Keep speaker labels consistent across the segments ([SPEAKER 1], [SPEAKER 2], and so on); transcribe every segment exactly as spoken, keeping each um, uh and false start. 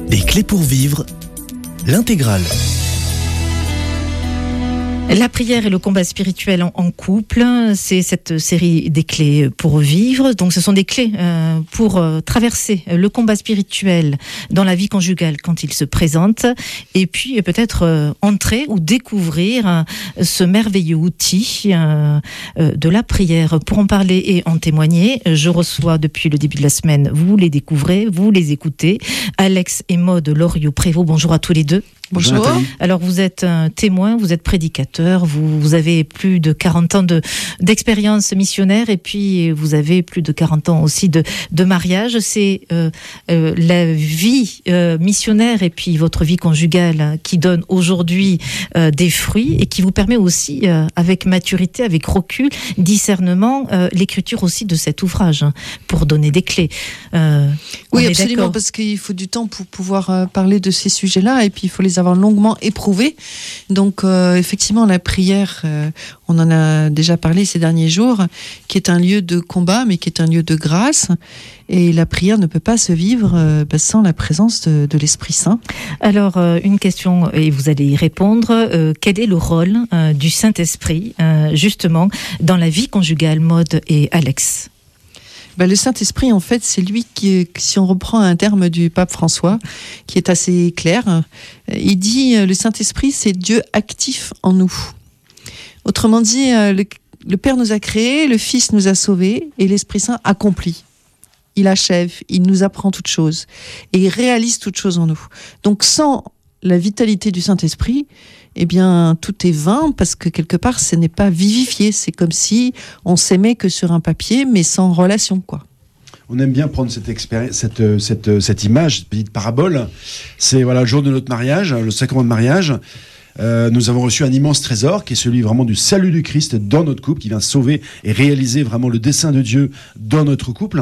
[SPEAKER 1] Des clés pour vivre, l'intégrale.
[SPEAKER 2] La prière et le combat spirituel en, en couple, c'est cette série des clés pour vivre. Donc ce sont des clés euh, pour euh, traverser le combat spirituel dans la vie conjugale quand il se présente, et puis peut-être euh, entrer ou découvrir euh, ce merveilleux outil euh, euh, de la prière. Pour en parler et en témoigner, je reçois depuis le début de la semaine, vous les découvrez, vous les écoutez, Alex et Maude Loriot-Prévost. Bonjour à tous les deux.
[SPEAKER 3] Bonjour. Bonjour.
[SPEAKER 2] Alors vous êtes un témoin, vous êtes prédicateur, vous, vous avez plus de quarante ans de, d'expérience missionnaire, et puis vous avez plus de quarante ans aussi de, de mariage. C'est euh, euh, la vie euh, missionnaire et puis votre vie conjugale qui donne aujourd'hui euh, des fruits et qui vous permet aussi, euh, avec maturité, avec recul, discernement, euh, l'écriture aussi de cet ouvrage, hein, pour donner des clés. Euh,
[SPEAKER 3] oui, absolument, parce qu'il faut du temps pour pouvoir euh, parler de ces sujets-là, et puis il faut les avoir longuement éprouvés. Donc euh, effectivement, la prière, euh, on en a déjà parlé ces derniers jours, qui est un lieu de combat, mais qui est un lieu de grâce. Et la prière ne peut pas se vivre euh, bah, sans la présence de, de l'Esprit Saint.
[SPEAKER 2] Alors, euh, une question, et vous allez y répondre. Euh, quel est le rôle euh, du Saint-Esprit, euh, justement, dans la vie conjugale, Maude et Alex ?
[SPEAKER 3] Ben, le Saint-Esprit, en fait, c'est lui qui, si on reprend un terme du pape François, qui est assez clair, il dit le Saint-Esprit, c'est Dieu actif en nous. Autrement dit, le, le Père nous a créés, le Fils nous a sauvés, et l'Esprit Saint accomplit. Il achève, il nous apprend toutes choses, et il réalise toutes choses en nous. Donc, sans la vitalité du Saint-Esprit, eh bien, tout est vain, parce que quelque part, ce n'est pas vivifié. C'est comme si on s'aimait que sur un papier, mais sans relation, quoi.
[SPEAKER 4] On aime bien prendre cette, expéri- cette, cette, cette image, cette petite parabole. C'est voilà, le jour de notre mariage, le sacrement de mariage. Euh, nous avons reçu un immense trésor, qui est celui vraiment du salut du Christ dans notre couple, qui vient sauver et réaliser vraiment le dessein de Dieu dans notre couple.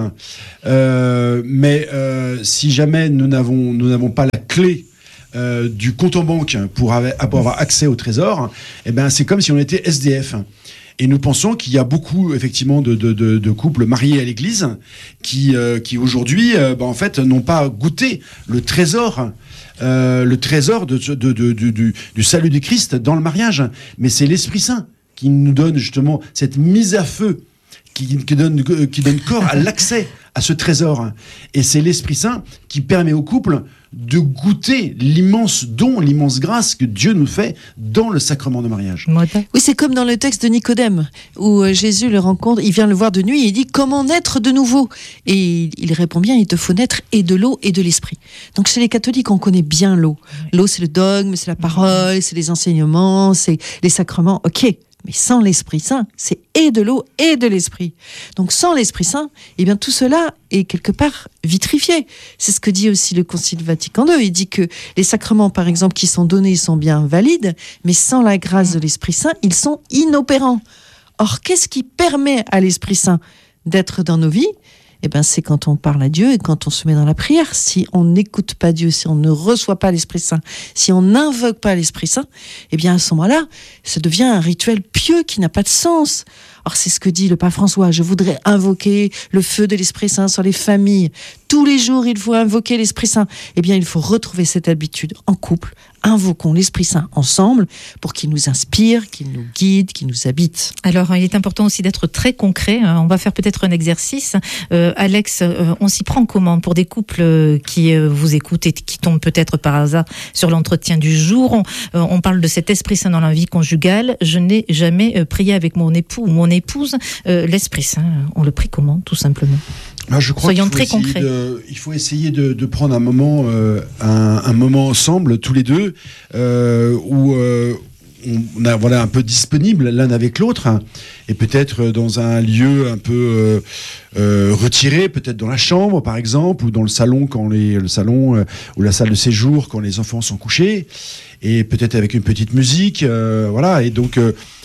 [SPEAKER 4] Euh, mais euh, si jamais nous n'avons, nous n'avons pas la clé Euh, du compte en banque pour avoir, pour avoir accès au trésor, eh ben, c'est comme si on était S D F. Et nous pensons qu'il y a beaucoup, effectivement, de, de, de, de couples mariés à l'église qui, euh, qui aujourd'hui, euh, ben, en fait, n'ont pas goûté le trésor, euh, le trésor de, de, de, de, du, du salut du Christ dans le mariage. Mais c'est l'Esprit Saint qui nous donne justement cette mise à feu, qui, qui, donne, qui donne corps à l'accès à ce trésor. Et c'est l'Esprit Saint qui permet au couple de goûter l'immense don, l'immense grâce que Dieu nous fait dans le sacrement de mariage.
[SPEAKER 3] Oui, c'est comme dans le texte de Nicodème, où Jésus le rencontre, il vient le voir de nuit et il dit « Comment naître de nouveau ?» Et il répond bien « Il te faut naître et de l'eau et de l'esprit ». Donc chez les catholiques, on connaît bien l'eau. L'eau, c'est le dogme, c'est la parole, c'est les enseignements, c'est les sacrements, ok. Mais sans l'Esprit Saint, c'est et de l'eau et de l'Esprit. Donc sans l'Esprit Saint, eh bien tout cela est quelque part vitrifié. C'est ce que dit aussi le Concile Vatican deux. Il dit que les sacrements, par exemple, qui sont donnés sont bien valides, mais sans la grâce de l'Esprit Saint, ils sont inopérants. Or, qu'est-ce qui permet à l'Esprit Saint d'être dans nos vies ? Eh ben, c'est quand on parle à Dieu et quand on se met dans la prière. Si on n'écoute pas Dieu, si on ne reçoit pas l'Esprit Saint, si on n'invoque pas l'Esprit Saint, eh bien, à ce moment-là, ça devient un rituel pieux qui n'a pas de sens. Or, c'est ce que dit le pape François. Je voudrais invoquer le feu de l'Esprit Saint sur les familles. Tous les jours, il faut invoquer l'Esprit Saint. Eh bien, il faut retrouver cette habitude en couple. Invoquons l'Esprit Saint ensemble pour qu'il nous inspire, qu'il nous guide, qu'il nous habite.
[SPEAKER 2] Alors, il est important aussi d'être très concret. On va faire peut-être un exercice. Euh, Alex, euh, on s'y prend comment pour des couples qui euh, vous écoutent et qui tombent peut-être par hasard sur l'entretien du jour? On, euh, on parle de cet Esprit Saint dans la vie conjugale. Je n'ai jamais euh, prié avec mon époux ou mon épouse. Euh, L'Esprit Saint, on le prie comment, tout simplement?
[SPEAKER 4] Ben, je crois
[SPEAKER 2] Soyons
[SPEAKER 4] qu'il faut
[SPEAKER 2] très concrets.
[SPEAKER 4] De, il faut essayer de, de prendre un moment, euh, un, un moment ensemble, tous les deux, euh, où euh, on a voilà un peu disponible l'un avec l'autre, hein, et peut-être dans un lieu un peu euh, euh, retiré, peut-être dans la chambre par exemple, ou dans le salon quand les, le salon euh, ou la salle de séjour quand les enfants sont couchés, et peut-être avec une petite musique, euh, voilà. Et donc euh,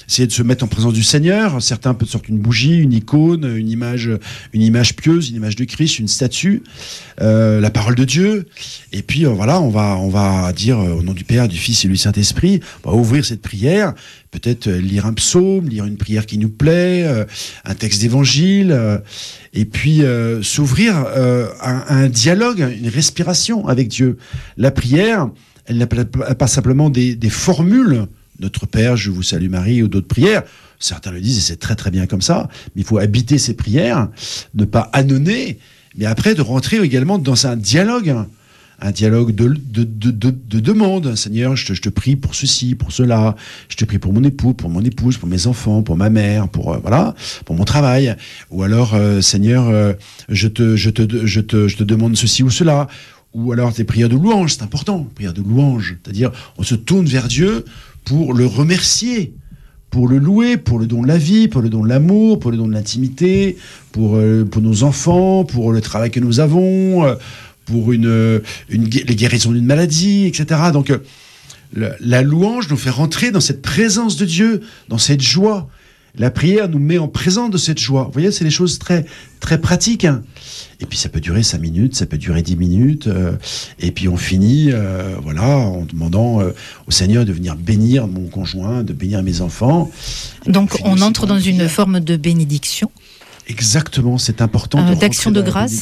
[SPEAKER 4] essayer de se mettre en présence du Seigneur. Certains peuvent sortir une bougie, une icône, une image, une image pieuse, une image de Christ, une statue, euh, la parole de Dieu. Et puis euh, voilà, on va, on va dire euh, au nom du Père, du Fils et du Saint-Esprit, on va ouvrir cette prière. Peut-être euh, lire un psaume, lire une prière qui nous plaît, euh, un texte d'évangile, euh, et puis euh, s'ouvrir euh, à, à un dialogue, une respiration avec Dieu. La prière, elle n'a pas simplement des, des formules. Notre Père, je vous salue Marie, ou d'autres prières. Certains le disent, et c'est très très bien comme ça, mais il faut habiter ces prières, ne pas ânonner, mais après de rentrer également dans un dialogue, un dialogue de, de, de, de, de demande. Seigneur, je te, je te prie pour ceci, pour cela, je te prie pour mon époux, pour mon épouse, pour mes enfants, pour ma mère, pour, euh, voilà, pour mon travail. Ou alors, euh, Seigneur, euh, je, te, je, te, je, te, je te demande ceci ou cela. Ou alors des prières de louange, c'est important, prières de louange, c'est-à-dire on se tourne vers Dieu pour le remercier, pour le louer, pour le don de la vie, pour le don de l'amour, pour le don de l'intimité, pour, euh, pour nos enfants, pour le travail que nous avons, euh, pour une, une, les guérisons d'une maladie, et cetera. Donc, euh, le, la louange nous fait rentrer dans cette présence de Dieu, dans cette joie. La prière nous met en présence de cette joie. Vous voyez, c'est des choses très, très pratiques. Hein. Et puis ça peut durer cinq minutes, ça peut durer dix minutes. Euh, et puis on finit euh, voilà, en demandant euh, au Seigneur de venir bénir mon conjoint, de bénir mes enfants.
[SPEAKER 2] Donc on, on entre dans une forme de bénédiction.
[SPEAKER 4] Exactement, c'est important.
[SPEAKER 2] Euh,
[SPEAKER 4] de
[SPEAKER 2] d'action de grâce.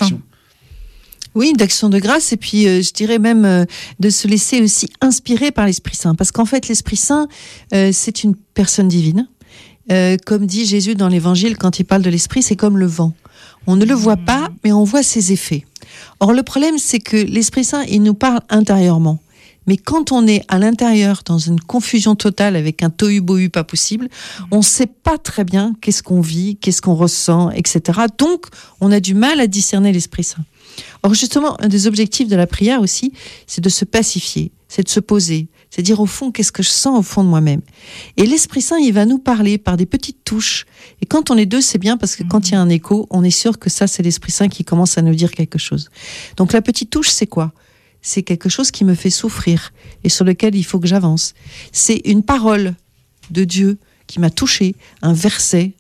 [SPEAKER 3] Oui, d'action de grâce, et puis euh, je dirais même euh, de se laisser aussi inspirer par l'Esprit Saint. Parce qu'en fait, l'Esprit Saint, euh, c'est une personne divine. Euh, comme dit Jésus dans l'Évangile, quand il parle de l'Esprit, c'est comme le vent. On ne le voit pas, mais on voit ses effets. Or, le problème, c'est que l'Esprit Saint, il nous parle intérieurement. Mais quand on est à l'intérieur, dans une confusion totale, avec un tohu-bohu pas possible, on ne sait pas très bien qu'est-ce qu'on vit, qu'est-ce qu'on ressent, et cetera. Donc, on a du mal à discerner l'Esprit Saint. Or, justement, un des objectifs de la prière aussi, c'est de se pacifier, c'est de se poser, c'est de dire au fond, qu'est-ce que je sens au fond de moi-même. Et l'Esprit Saint, il va nous parler par des petites touches. Et quand on est deux, c'est bien, parce que quand il y a un écho, on est sûr que ça, c'est l'Esprit Saint qui commence à nous dire quelque chose. Donc la petite touche, c'est quoi ? C'est quelque chose qui me fait souffrir et sur lequel il faut que j'avance. C'est une parole de Dieu qui m'a touchée, un verset,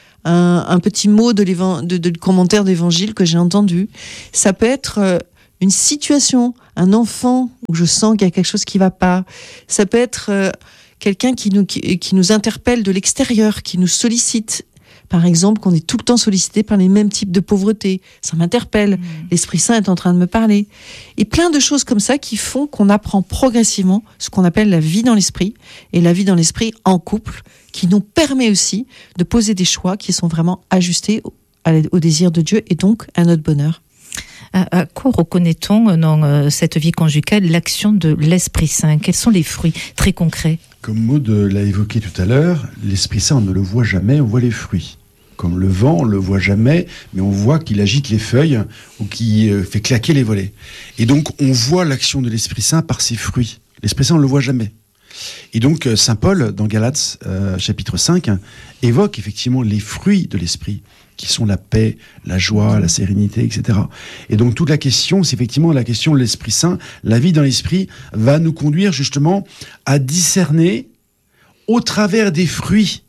[SPEAKER 3] un, un petit mot de, de, de commentaire d'évangile que j'ai entendu. Ça peut être euh, une situation, un enfant où je sens qu'il y a quelque chose qui ne va pas. Ça peut être euh, quelqu'un qui nous, qui, qui nous interpelle de l'extérieur, qui nous sollicite. Par exemple, qu'on est tout le temps sollicité par les mêmes types de pauvreté. Ça m'interpelle. Mmh. L'Esprit Saint est en train de me parler. Et plein de choses comme ça qui font qu'on apprend progressivement ce qu'on appelle la vie dans l'esprit. Et la vie dans l'esprit en couple, qui nous permet aussi de poser des choix qui sont vraiment ajustés au, au désir de Dieu et donc à notre bonheur.
[SPEAKER 2] À, à quoi reconnaît-on dans euh, cette vie conjugale l'action de l'Esprit Saint ? Quels sont les fruits très concrets ?
[SPEAKER 4] Comme Maud l'a évoqué tout à l'heure, l'Esprit Saint, on ne le voit jamais, on voit les fruits. Comme le vent, on ne le voit jamais, mais on voit qu'il agite les feuilles ou qu'il euh, fait claquer les volets. Et donc, on voit l'action de l'Esprit Saint par ses fruits. L'Esprit Saint, on ne le voit jamais. Et donc, euh, saint Paul, dans Galates, euh, chapitre cinq, évoque effectivement les fruits de l'Esprit, qui sont la paix, la joie, la sérénité, et cetera. Et donc, toute la question, c'est effectivement la question de l'Esprit Saint. La vie dans l'Esprit va nous conduire justement à discerner au travers des fruits.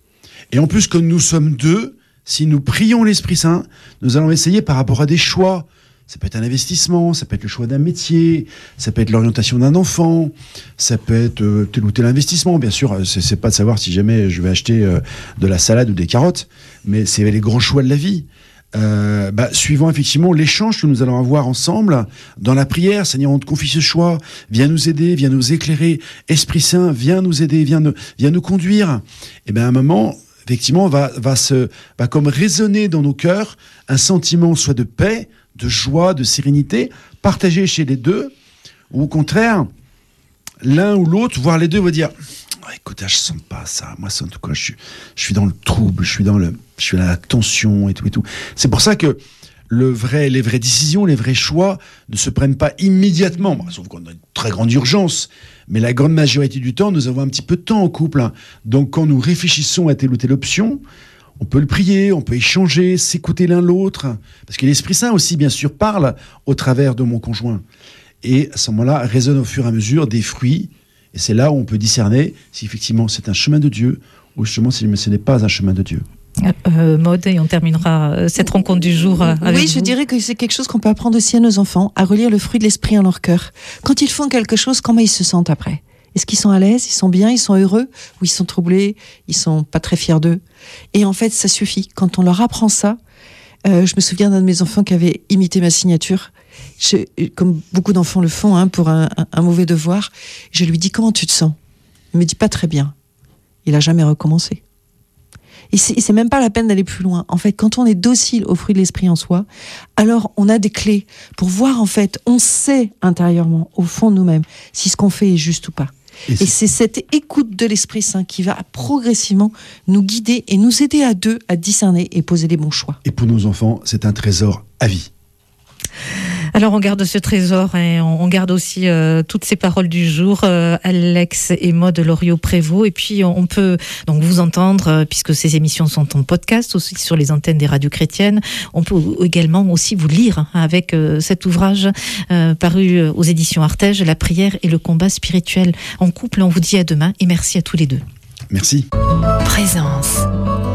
[SPEAKER 4] Et en plus, comme nous sommes deux, si nous prions l'Esprit Saint, nous allons essayer par rapport à des choix. Ça peut être un investissement, ça peut être le choix d'un métier, ça peut être l'orientation d'un enfant, ça peut être euh, tel ou tel investissement. Bien sûr, c'est, c'est pas de savoir si jamais je vais acheter euh, de la salade ou des carottes, mais c'est les grands choix de la vie. Euh, bah, suivant effectivement l'échange que nous allons avoir ensemble dans la prière. Seigneur, on te confie ce choix, viens nous aider, viens nous éclairer. Esprit Saint, viens nous aider, viens nous, viens nous conduire. Et bien à un moment, effectivement, va, va, se, va comme résonner dans nos cœurs un sentiment soit de paix, de joie, de sérénité, partagé chez les deux, ou au contraire, l'un ou l'autre, voire les deux, va dire oh, « Écoute, je sens pas ça, moi, ça, en tout cas, je suis, je suis dans le trouble, je suis dans, le, je suis dans la tension, et tout, et tout. » C'est pour ça que le vrai, les vraies décisions, les vrais choix ne se prennent pas immédiatement, bon, sauf qu'on a une très grande urgence, mais la grande majorité du temps, nous avons un petit peu de temps en couple. Hein. Donc, quand nous réfléchissons à telle ou telle option, on peut le prier, on peut échanger, s'écouter l'un l'autre. Parce que l'Esprit Saint aussi, bien sûr, parle au travers de mon conjoint. Et à ce moment-là, résonne au fur et à mesure des fruits. Et c'est là où on peut discerner si effectivement c'est un chemin de Dieu ou justement si ce n'est pas un chemin de Dieu.
[SPEAKER 2] Euh, Maud, et on terminera cette rencontre du jour avec
[SPEAKER 3] Oui,
[SPEAKER 2] vous.
[SPEAKER 3] je dirais que c'est quelque chose qu'on peut apprendre aussi à nos enfants, à relire le fruit de l'esprit en leur cœur. Quand ils font quelque chose, comment ils se sentent après ? Est-ce qu'ils sont à l'aise, ils sont bien, ils sont heureux, ou ils sont troublés, ils sont pas très fiers d'eux ? Et en fait, ça suffit. Quand on leur apprend ça, euh, je me souviens d'un de mes enfants qui avait imité ma signature, je, comme beaucoup d'enfants le font hein, pour un, un, un mauvais devoir. Je lui dis, comment tu te sens ? Il me dit, pas très bien. Il a jamais recommencé. Et c'est, c'est même pas la peine d'aller plus loin. En fait, quand on est docile au fruit de l'esprit en soi, alors on a des clés pour voir, en fait, on sait intérieurement, au fond de nous-mêmes, si ce qu'on fait est juste ou pas. Et, et c'est... c'est cette écoute de l'Esprit Saint qui va progressivement nous guider et nous aider à deux à discerner et poser les bons choix.
[SPEAKER 4] Et pour nos enfants, c'est un trésor à vie.
[SPEAKER 2] Alors on garde ce trésor et on garde aussi euh, toutes ces paroles du jour, euh, Alex et Maud Loriot-Prévost, et puis on peut donc vous entendre euh, puisque ces émissions sont en podcast aussi sur les antennes des radios chrétiennes. On peut également aussi vous lire hein, avec euh, cet ouvrage euh, paru aux éditions Artege, La prière et le combat spirituel en couple. On vous dit à demain et merci à tous les deux.
[SPEAKER 4] Merci.
[SPEAKER 1] Présence.